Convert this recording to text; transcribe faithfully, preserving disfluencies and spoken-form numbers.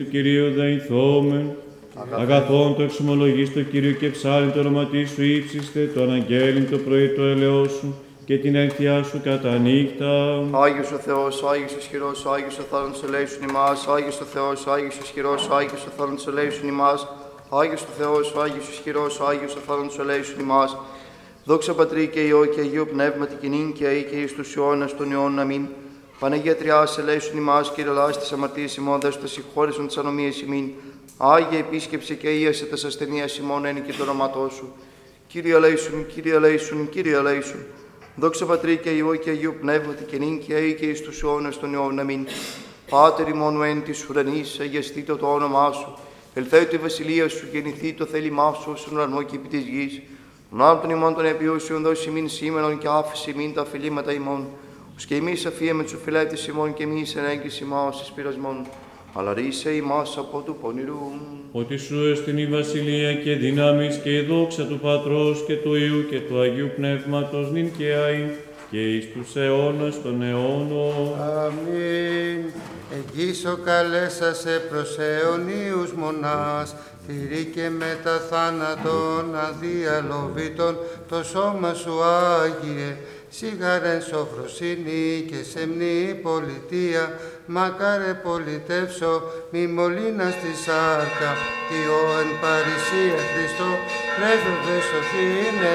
του Κυρίου δεηθόμεν, αγαθόν το εξομολογείς το Κύριο και ψάλλει το όνομα σου ύψιστε, το αναγγέλιν το πρωί το ελαιό σου και την έλθειά σου κατά νύχτα. Άγιος ο Θεός, Άγιος ο ισχυρός, Άγιος ο θάνατος ελέησον ημάς, Άγιος ο Θεός, Άγιος ο ισχυρός, Άγιος ο θάνατος ελέησον ημάς, Άγιος ο Θεός, Άγιος ο ισχυρός, Άγιος ο θάνατος ελέησον ημάς. Δόξα Πατρί και Υιό και Αγίου Πνεύματι και νυν και αεί και εις τους αιώνας των αιώνων. Αμήν. Παναγία Τριάς, ελέησον ημάς, Κύριε Λάς της αμαρτίας ημών, δέσου τα συγχώρεσον της ανομίας ημίν. Άγιε επίσκεψε και ίασε τας ασθενείας ημών, εν και το όνοματό σου. Κύριε ελέησον, Κύριε ελέησον, Κύριε ελέησον. Δόξα Πατρί και Υιό και Αγίου Πνεύματι και νυν και αεί και εις τους αιώνας των αιώνων. Αμήν. Πάτερ ημών εν της ουρανής, αγιαστήτω το όνομά σου. Ελθέτω η βασιλεία σου, γεννηθεί το θέλημά σου, στον ουρανό και επί της γης. Τον άρτον ημών των επιούσιων δώσει ημίν σήμερον και άφησε ημίν τα αφιλήματα ημών. Ως και εμείς αφίαμε τους οφειλέτες ημών και εμείς εν έγκριση ημάς εις πειρασμών. Αλλά ρίσε ημάς από του πονηρού. Ότι σου εστιν η βασιλεία και δύναμις και η δόξα του Πατρός και του Υιού και του Αγίου Πνεύματος νυν και αεί και εις τους αιώνας των αιώνων. Αμήν. Εγγύσω καλέσασε προς αιωνίους μονάς, θηρεί και μετά θάνατον αδιαλοβήτων, το σώμα σου Άγιε, σιγαρέν σοφροσύνη και σεμνή πολιτεία, μακάρε πολιτεύσω, μη μολύνα στη σάρκα, Υιό εν παρησία Χριστό, πρέσβευε σωθήνε.